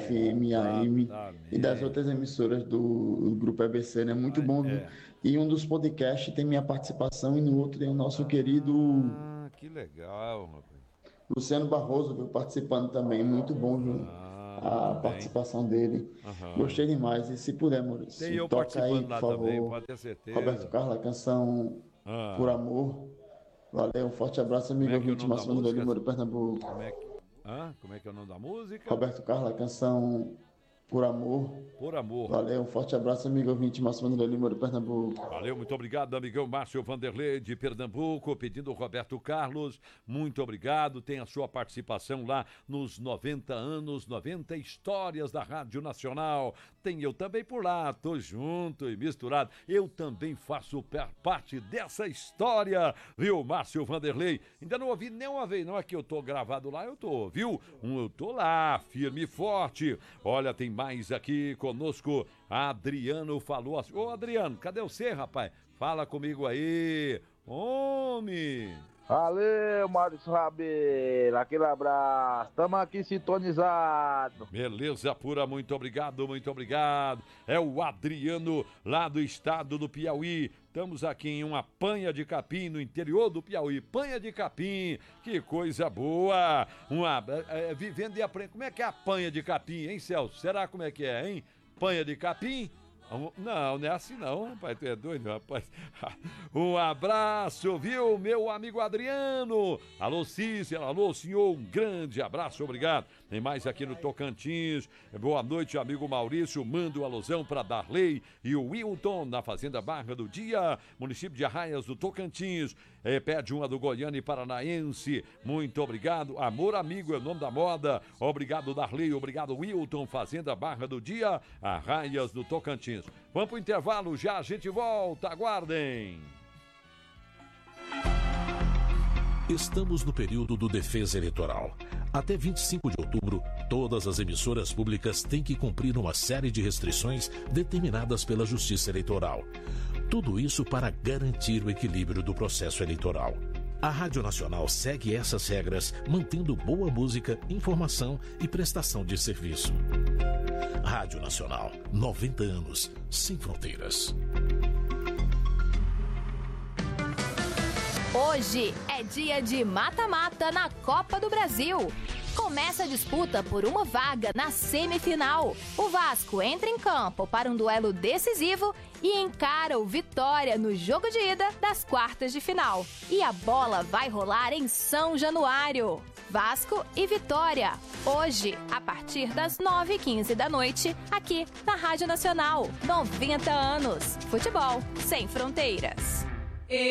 FM, AM e das outras emissoras do Grupo EBC, né? Muito bom, viu? E um dos podcasts tem minha participação e no outro tem o nosso querido que legal, rapaz. Luciano Barroso, viu? Participando também, muito bom, viu? A participação dele. Gostei demais. E se puder, Maurício, Tem eu toca aí, participando por lá favor. também, pode ter certeza. Roberto Carlos, a canção Por Amor. Valeu, um forte abraço, amigo ouvinte, Márcio Vanderlei Lima, Pernambuco. Como é que é o nome da música? Roberto Carlos, a canção Por Amor. Por Amor. Valeu, um forte abraço, amigo ouvinte, Márcio Vanderlei Lima, de Pernambuco. Valeu, muito obrigado, amigão Márcio Vanderlei de Pernambuco, pedindo o Roberto Carlos. Muito obrigado, tem a sua participação lá nos 90 anos, 90 histórias da Rádio Nacional. Tem eu também por lá, tô junto e misturado. Eu também faço parte dessa história, viu, Márcio Vanderlei? Ainda não ouvi nenhuma vez, não é que eu tô gravado lá, eu tô, viu? Eu tô lá, firme e forte. Olha, tem mais aqui conosco. Adriano falou assim. Ô Adriano, cadê você, rapaz? Fala comigo aí. Homem. Valeu, Maurício Rabelo, aquele abraço, estamos aqui sintonizados. Beleza pura, muito obrigado, muito obrigado. É o Adriano, lá do estado do Piauí. Estamos aqui em uma Panha de Capim, no interior do Piauí. Panha de Capim, que coisa boa. Vivendo e aprendendo. Como é que é a Panha de Capim, hein, Celso? Será como é que é, hein? Panha de Capim? Não, não é assim não, rapaz, tu é doido, rapaz. Um abraço, viu, meu amigo Adriano. Alô, Cícera, alô, senhor, um grande abraço, obrigado. Tem mais aqui no Tocantins. Boa noite, amigo Maurício, manda um alusão para Darley e o Wilton, na Fazenda Barra do Dia, município de Arraias do Tocantins. Pede uma do Goiânia e Paranaense, muito obrigado. Amor Amigo é o nome da moda. Obrigado, Darley, obrigado, Wilton, Fazenda Barra do Dia, Arraias do Tocantins. Vamos pro intervalo, já a gente volta, aguardem. Estamos no período do Defesa Eleitoral. Até 25 de outubro, todas as emissoras públicas têm que cumprir uma série de restrições determinadas pela Justiça Eleitoral. Tudo isso para garantir o equilíbrio do processo eleitoral. A Rádio Nacional segue essas regras, mantendo boa música, informação e prestação de serviço. Rádio Nacional, 90 anos, sem fronteiras. Hoje é dia de mata-mata na Copa do Brasil. Começa a disputa por uma vaga na semifinal. O Vasco entra em campo para um duelo decisivo e encara o Vitória no jogo de ida das quartas de final. E a bola vai rolar em São Januário. Vasco e Vitória, hoje, a partir das 9h15 da noite, aqui na Rádio Nacional. 90 anos. Futebol sem fronteiras.